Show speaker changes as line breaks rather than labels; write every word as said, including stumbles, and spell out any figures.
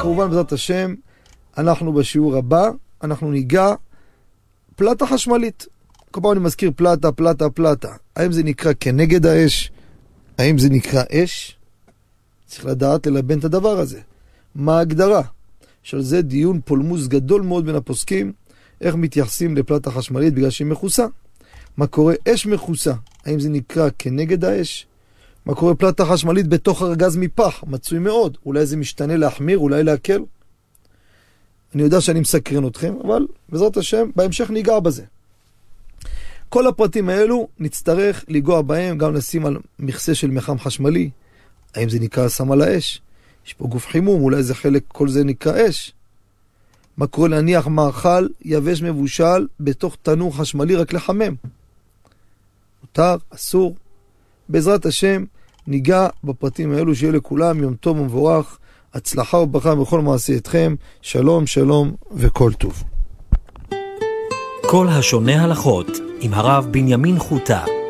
כמובן בעזרת השם, אנחנו בשיעור הבא, אנחנו ניגע פלטה חשמלית. כל פעם אני מזכיר פלטה, פלטה, פלטה. האם זה נקרא כנגד האש? האם זה נקרא אש? צריך לדעת ללבן את הדבר הזה. מה ההגדרה? של זה דיון פולמוס גדול מאוד בין הפוסקים, איך מתייחסים לפלטה חשמלית בגלל שהיא מכוסה. מה קורה אש מכוסה? האם זה נקרא כנגד האש? מה קורה פלטה חשמלית בתוך ארגז מפח? מצוי מאוד. אולי זה משתנה להחמיר, אולי להקל. אני יודע שאני מסקרן אתכם, אבל בעזרת השם, בהמשך ניגע בזה. כל הפרטים האלו נצטרך לגוע בהם, גם לשים על מכסה של מחם חשמלי. האם זה נקרא שם על האש? יש פה גוף חימום, אולי זה חלק, כל זה נקרא אש. מה קורה להניח מאכל יבש מבושל בתוך תנור חשמלי רק לחמם? מותר, אסור. בעזרת השם ניגע בפרטים האלו, שיהיה לכולם יום טוב ומבורך, הצלחה וברכה בכל מעשייתכם, שלום שלום וכל טוב.
כל השונה הלכות עם הרב בנימין חוטה.